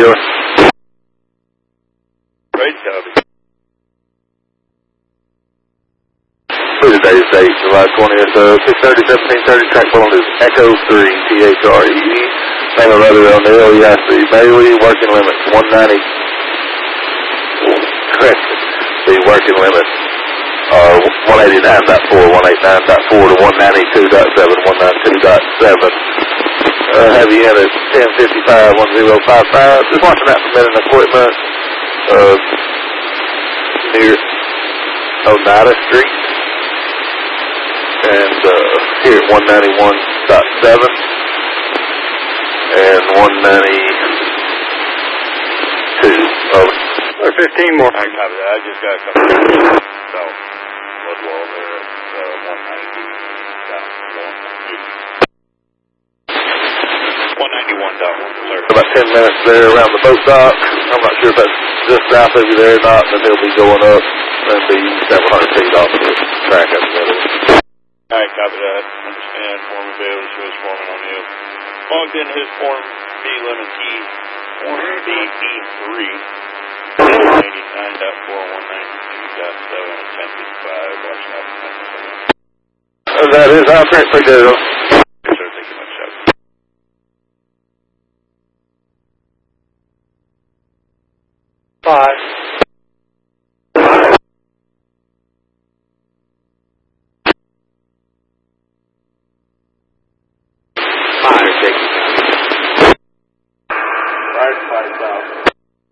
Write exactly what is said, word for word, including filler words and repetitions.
dealer. Great copy. Today's date, July twentieth, uh, six thirty, seventeen thirty, track phone is Echo three, T H R E E. Name of Brother O'Neill, E I C. Bailey, working limits, one ninety. Correct. The working limits are one eighty-nine point four, one eighty-nine point four to one ninety-two point seven, one ninety-two point seven. Uh, have you in at ten fifty-five, ten fifty-five. Just watching that for minute equipment, uh, near Oneida Street. And, uh, here at one ninety-one point seven. And one ninety-two. Oh, or fifteen more. I copy that. I just got a couple of south Woodwall there at uh, one ninety down one ninety-one point one, sir. About ten minutes there around the boat dock. I'm not sure if that's just south of you there or not, then he'll be going up and be seven hundred feet off the track up the middle. All right, copy that. Understand. Form of Bailey shows Foreman O'Neill. Logged in his Form B limit key, Form B E three, one eighty-nine point four, one ninety-two point seven, ten fifty-five. Watching out for that is our print for